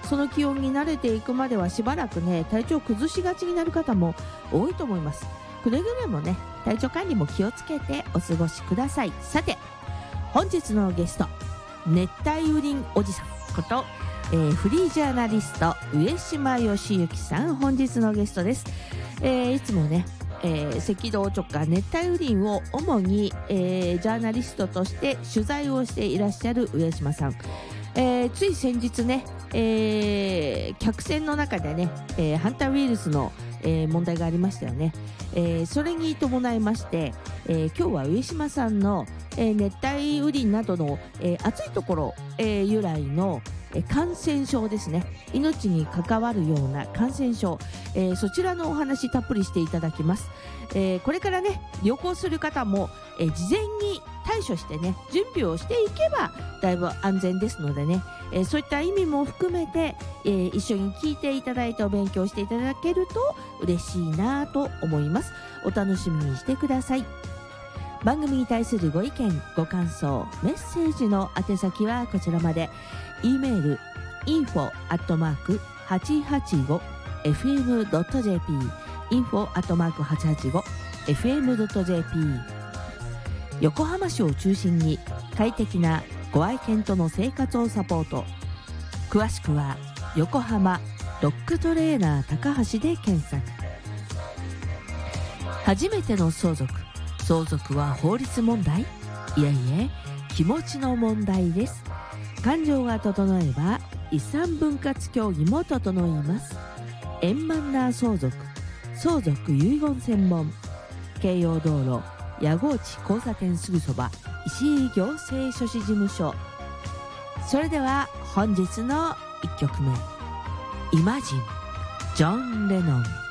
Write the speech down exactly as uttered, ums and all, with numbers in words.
その気温に慣れていくまではしばらくね体調を崩しがちになる方も多いと思います。くれぐれもね体調管理も気をつけてお過ごしください。さて本日のゲスト、熱帯雨林おじさんこと、えー、フリージャーナリスト上島義行さん、本日のゲストです。えー、いつもね、えー、赤道直下熱帯雨林を主に、えー、ジャーナリストとして取材をしていらっしゃる上島さん、えー、つい先日ね、えー、客船の中でね、えー、ハンターウイルスの、えー、問題がありましたよね。えー、それに伴いまして、えー、今日は上島さんの、えー、熱帯雨林などの、えー、暑いところ、えー、由来の、えー、感染症ですね、命に関わるような感染症、えー、そちらのお話たっぷりしていただきます。えー、これからね旅行する方も、えー、事前に対処してね準備をしていけばだいぶ安全ですのでね、えー、そういった意味も含めて、えー、一緒に聞いていただいてお勉強していただけると嬉しいなと思います。お楽しみにしてください。番組に対するご意見ご感想メッセージの宛先はこちらまで。 E メール インフォ アットマーク はちはちご エフエム ドット ジェーピー インフォ アットマーク はちはちご エフエム ドット ジェーピー。 横浜市を中心に快適なご愛犬との生活をサポート。詳しくは横浜ドッグトレーナー高橋で検索。初めての相続、相続は法律問題？いえいえ、気持ちの問題です。感情が整えば遺産分割協議も整います。円満な相続、相続遺言専門、京葉道路矢河内交差点すぐそば石井行政書士事務所。それでは本日のいっきょくめ、イマジン、ジョン・レノン。